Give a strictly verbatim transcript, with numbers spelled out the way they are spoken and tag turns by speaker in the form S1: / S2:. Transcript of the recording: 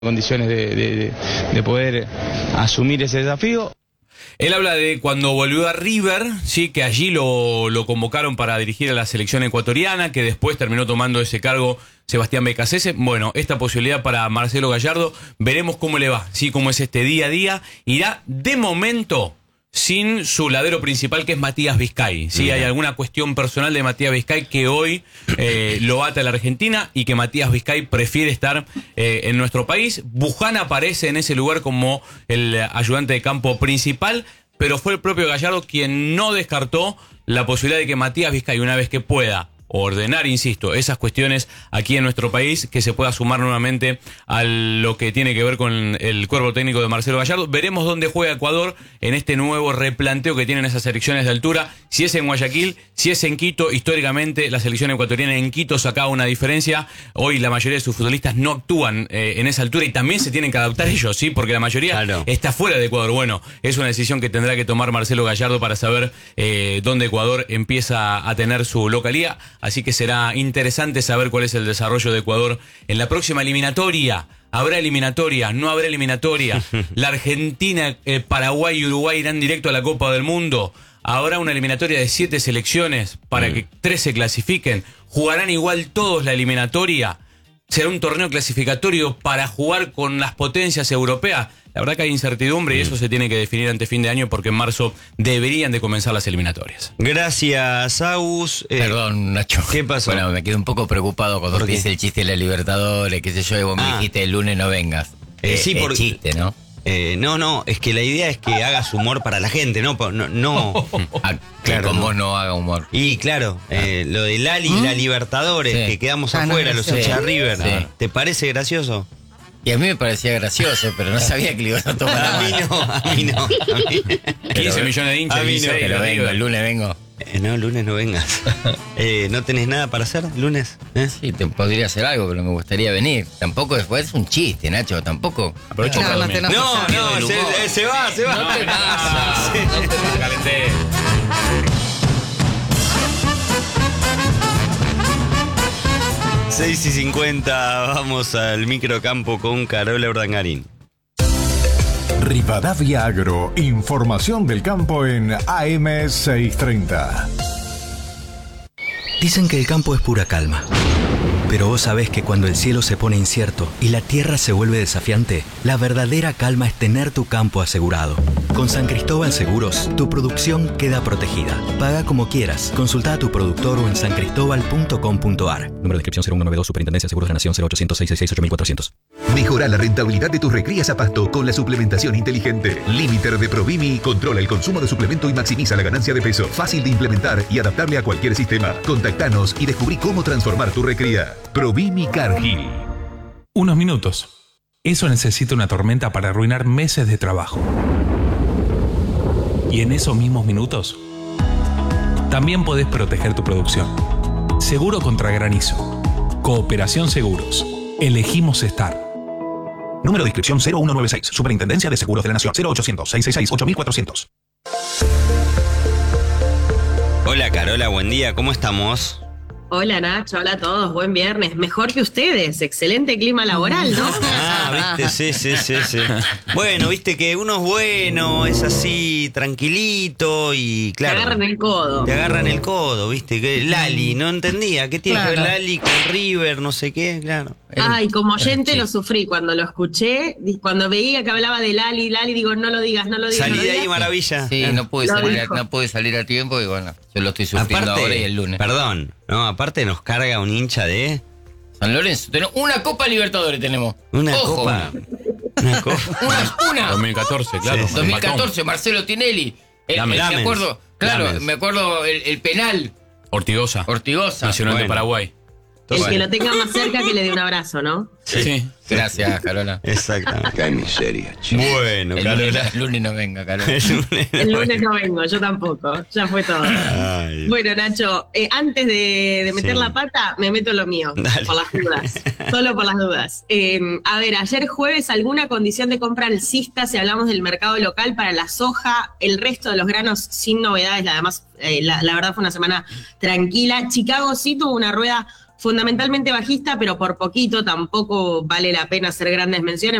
S1: condiciones de, de, de poder asumir ese desafío.
S2: Él habla de cuando volvió a River, sí, que allí lo, lo convocaron para dirigir a la selección ecuatoriana, que después terminó tomando ese cargo Sebastián Becasese. Bueno, esta posibilidad para Marcelo Gallardo, veremos cómo le va, sí, cómo es este día a día. Irá de momento sin su ladero principal, que es Matías Vizcay. Sí, Mira. Hay alguna cuestión personal de Matías Vizcay que hoy eh, lo ata a la Argentina y que Matías Vizcay prefiere estar eh, en nuestro país. Buján aparece en ese lugar como el ayudante de campo principal, pero fue el propio Gallardo quien no descartó la posibilidad de que Matías Vizcay, una vez que pueda ordenar, insisto, esas cuestiones aquí en nuestro país, que se pueda sumar nuevamente a lo que tiene que ver con el cuerpo técnico de Marcelo Gallardo. Veremos dónde juega Ecuador en este nuevo replanteo que tienen esas selecciones de altura, si es en Guayaquil, si es en Quito. Históricamente la selección ecuatoriana en Quito sacaba una diferencia. Hoy la mayoría de sus futbolistas no actúan eh, en esa altura y también se tienen que adaptar ellos, ¿sí? Porque la mayoría claro. está fuera de Ecuador. Bueno, es una decisión que tendrá que tomar Marcelo Gallardo para saber eh, dónde Ecuador empieza a tener su localía. Así que será interesante saber cuál es el desarrollo de Ecuador en la próxima eliminatoria. ¿Habrá eliminatoria? ¿No habrá eliminatoria? ¿La Argentina, eh, Paraguay y Uruguay irán directo a la Copa del Mundo? ¿Habrá una eliminatoria de siete selecciones para mm. que tres se clasifiquen? ¿Jugarán igual todos la eliminatoria? ¿Será un torneo clasificatorio para jugar con las potencias europeas? La verdad que hay incertidumbre y eso se tiene que definir ante fin de año, porque en marzo deberían de comenzar las eliminatorias.
S3: Gracias, Agus.
S4: Eh, Perdón, Nacho.
S3: ¿Qué pasó?
S4: Bueno, me quedé un poco preocupado cuando te hice el chiste de la Libertadores, qué sé yo, y vos ah. me dijiste el lunes no vengas.
S3: Eh, eh, sí, por
S4: chiste, ¿no?
S3: Eh, no, no, es que la idea es que hagas humor para la gente, no, no, no.
S4: ah, claro, con no. vos no haga humor.
S3: Y claro, eh, lo de Lali y ¿Mm? la Libertadores, sí. que quedamos ah, afuera, no, los hinchas sí. River, sí. ¿te parece gracioso?
S4: Y a mí me parecía gracioso, pero no sabía que le iban a tomar.
S3: A mí no, a mí no. A mí.
S2: quince millones de hinchas.
S4: A mí no. Pero vengo, el lunes vengo.
S3: Eh, no, el lunes no vengas. Eh, ¿No tenés nada para hacer el lunes? ¿Eh?
S4: Sí, te podría hacer algo, pero me gustaría venir. Tampoco después es un chiste, Nacho, tampoco.
S2: Aprovecho
S3: no,
S2: para
S3: no, no, no se, eh, se va, se va.
S2: No te pasa. No te calenté.
S3: seis y cincuenta, vamos al microcampo con Carola Urdangarín.
S5: Rivadavia Agro, información del campo en A M seiscientos treinta.
S6: Dicen que el campo es pura calma. Pero vos sabés que cuando el cielo se pone incierto y la tierra se vuelve desafiante, la verdadera calma es tener tu campo asegurado. Con San Cristóbal Seguros, tu producción queda protegida. Paga como quieras. Consulta a tu productor o en san cristóbal punto com punto a r. Número de inscripción cero uno noventa y dos, Superintendencia de Seguros de la Nación, cero ochocientos, seiscientos sesenta y seis, ocho mil cuatrocientos.
S7: Mejora la rentabilidad de tus recrías a pasto con la suplementación inteligente. Limiter de Provimi controla el consumo de suplemento y maximiza la ganancia de peso. Fácil de implementar y adaptable a cualquier sistema. Contactanos y descubrí cómo transformar tu recría. Provimi Cargill.
S8: Unos minutos. Eso necesita una tormenta para arruinar meses de trabajo. Y en esos mismos minutos, también podés proteger tu producción. Seguro contra granizo. Cooperación Seguros. Elegimos estar.
S7: Número de inscripción cero uno nueve seis. Superintendencia de Seguros de la Nación. cero ochocientos, seiscientos sesenta y seis, ocho mil cuatrocientos.
S3: Hola Carola, buen día. ¿Cómo estamos?
S9: Hola Nacho, hola a todos, buen viernes. Mejor que ustedes, excelente clima laboral, ¿no?
S3: Ah, viste, sí, sí, sí, sí. Bueno, viste que uno es bueno, es así, tranquilito y claro.
S9: Te agarran el codo.
S3: Te agarran el codo, viste, que Lali, no entendía, ¿qué tiene claro. que ver Lali con River, no sé qué, claro.
S9: Ay, como oyente lo sufrí cuando lo escuché, cuando veía que hablaba de Lali, Lali, digo, no lo digas, no lo digas.
S3: Salí
S9: no
S3: de
S9: lo
S3: ahí, maravilla.
S4: Sí, no pude, salir a, no pude salir a tiempo y bueno, yo lo estoy sufriendo
S3: aparte,
S4: ahora y el lunes.
S3: Perdón, no, aparte nos carga un hincha de
S4: San Lorenzo. Tenemos una Copa Libertadores tenemos.
S3: Una
S4: Ojo.
S3: Copa. Una Copa.
S4: Una, una.
S2: dos mil catorce, claro.
S4: Sí, dos mil catorce, Marcelo Tinelli. El, el, me acuerdo, claro, Lames. me acuerdo el, el penal.
S2: Ortigosa.
S4: Ortigosa.
S2: Nacional
S3: bueno.
S2: de Paraguay.
S9: El
S3: bueno.
S9: que lo tenga más cerca que le dé un abrazo, ¿no?
S2: Sí. sí.
S4: Gracias, Carola.
S3: Exactamente.
S7: Qué miseria, chico.
S3: Bueno,
S4: el
S3: Carola.
S4: Lunes, el lunes no venga, Carola.
S3: El lunes,
S9: el lunes no vengo, yo tampoco. Ya fue todo. Ay. Bueno, Nacho, eh, antes de, de meter sí. la pata, me meto lo mío. Dale. Por las dudas. Solo por las dudas. Eh, a ver, ayer jueves, ¿alguna condición de compra alcista si hablamos del mercado local para la soja? El resto de los granos sin novedades. Además, eh, la, la verdad fue una semana tranquila. Chicago sí tuvo una rueda fundamentalmente bajista, pero por poquito, tampoco vale la pena hacer grandes menciones.